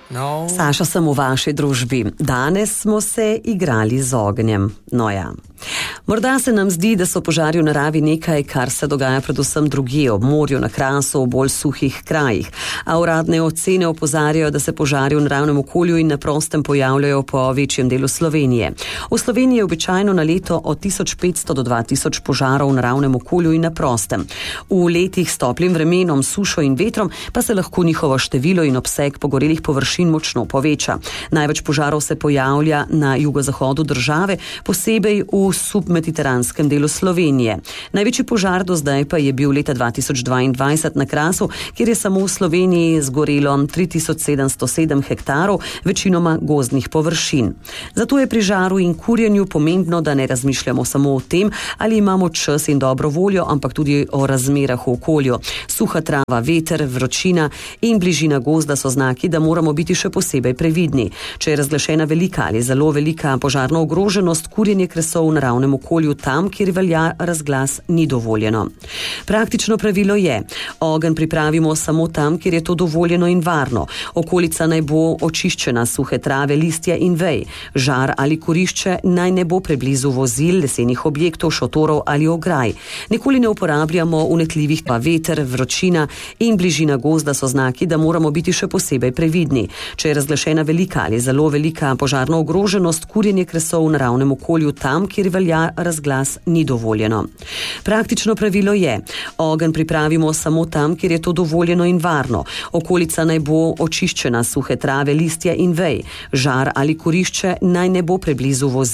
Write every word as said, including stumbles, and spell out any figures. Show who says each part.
Speaker 1: No.
Speaker 2: Saša, sem v vaši družbi. Danes smo se igrali z ognjem. No ja. Morda se nam zdi, da so požari v naravi nekaj, kar se dogaja predvsem drugje, ob morju, na Krasu, v bolj suhih krajih. A uradne ocene opozarjajo, da se požari v naravnem okolju in na prostem pojavljajo po večjem delu Slovenije. V Sloveniji je običajno na leto od tisoč petsto do dva tisoč požarov v naravnem okolju in na prostem. V letih s toplim vremenom, sušo in vetrom pa se lahko njihovo število in obseg pogorelih površin močno poveča. Največ požarov se pojavlja na jugozahodu države, posebej v submediteranskem delu Slovenije. Največji požar do zdaj pa je bil leta dva tisoč dvaindvajset na Krasu, kjer je samo v Sloveniji zgorelo tri tisoč sedemsto sedem hektarov, večinoma gozdnih površin. Zato je pri žaru in kurjenju pomembno, da ne razmišljamo samo o tem, ali imamo čas in dobro voljo, ampak tudi o razmerah v okolju. Suha trava, veter, vročina in bližina gozda so znaki, da moramo biti še posebej previdni. Če je razglašena velika ali zelo velika požarna ogroženost, kurjenje kresov v naravnem okolju tam, kjer velja razglas, ni dovoljeno. Praktično pravilo je: ogenj pripravimo samo tam, kjer je to dovoljeno in varno. Okolica naj bo očiščena suhe trave, listja in vej. Žar ali kurišče naj ne bo preblizu vozil, lesenih objektov, šotorov ali ograj. Nikoli ne uporabljamo vnetljivih, pa veter, vročina in bližina gozda so znaki, da moramo biti še posebej previdni. Če je razglašena velika ali zelo velika požarna ogroženost, kurjenje kresov v naravnem okolju tam, kjer velja razglas, ni dovoljeno. Praktično pravilo je: ogenj pripravimo samo tam, kjer je to dovoljeno in varno. Okolica naj bo očiščena suhe trave, listja in vej. Žar ali kurišče naj ne bo preblizu vozil.